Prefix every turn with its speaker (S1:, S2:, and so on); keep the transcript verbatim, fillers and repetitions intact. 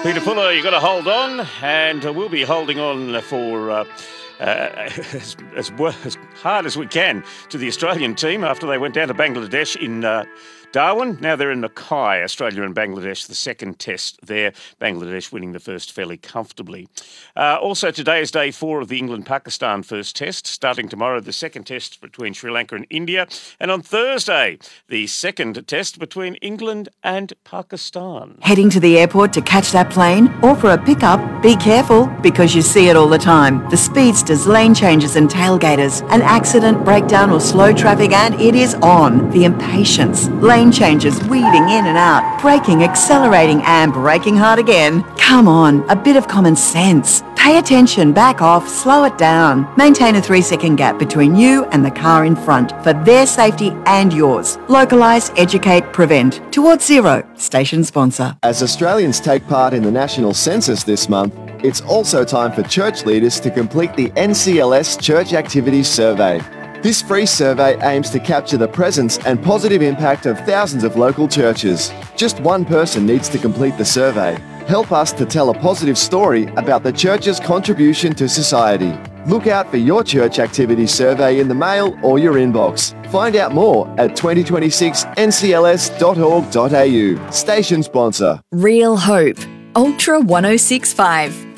S1: Peter Fuller, you've got to hold on, and uh, we'll be holding on for uh, uh, as, as, well, as hard as we can to the Australian team after they went down to Bangladesh in uh, Darwin. Now they're in Mackay, Australia and Bangladesh, the second test there. Bangladesh winning the first fairly comfortably. Uh, also, today is day four of the England-Pakistan first test. Starting tomorrow, the second test between Sri Lanka and India. And on Thursday, the second test between England and Pakistan.
S2: Heading to the airport to catch that plane or for a pickup? Be careful, because you see it all the time. The speedsters, lane changes and tailgaters. An accident, breakdown or slow traffic and it is on. The impatience. Lane changes, weaving in and out, braking, accelerating and braking hard again. Come on, a bit of common sense. Pay attention, back off, slow it down. Maintain a three second gap between you and the car in front for their safety and yours. Localise, educate, prevent. Towards Zero, station sponsor.
S3: As Australians take part in the national census this month, it's also time for church leaders to complete the N C L S Church Activities Survey. This free survey aims to capture the presence and positive impact of thousands of local churches. Just one person needs to complete the survey. Help us to tell a positive story about the church's contribution to society. Look out for your church activity survey in the mail or your inbox. Find out more at twenty twenty-six N C L S dot org dot A U. Station sponsor.
S4: Real Hope. Ultra one oh six point five.